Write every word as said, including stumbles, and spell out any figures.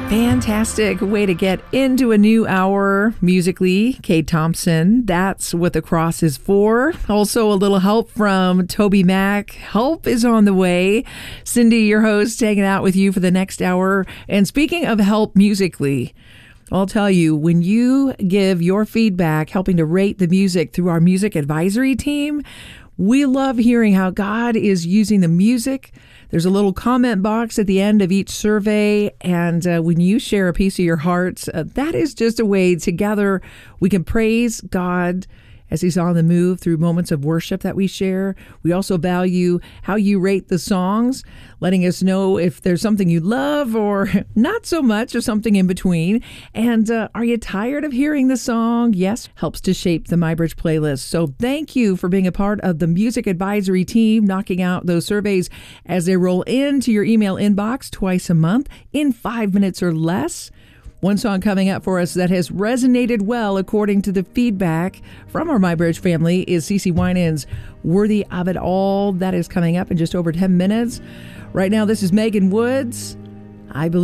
Fantastic way to get into a new hour musically. Kate Thompson, That's What the Cross Is For. Also a little help from Toby Mac. Help is on the way. Cindy, your host, hanging out with you for the next hour. And speaking of help musically, I'll tell you, when you give your feedback, helping to rate the music through our music advisory team, we love hearing how God is using the music. There's a little comment box at the end of each survey, and uh, when you share a piece of your heart, uh, that is just a way together we can praise God as He's on the move through moments of worship that we share. We also value how you rate the songs, letting us know if there's something you love or not so much, or something in between. And uh, are you tired of hearing the song? Yes, helps to shape the MyBridge playlist. So thank you for being a part of the music advisory team, knocking out those surveys as they roll into your email inbox twice a month in five minutes or less. One song coming up for us that has resonated well, according to the feedback from our MyBridge family, is CeCe Winans' Worthy of It All. That is coming up in just over ten minutes. Right now, this is Megan Woods. I believe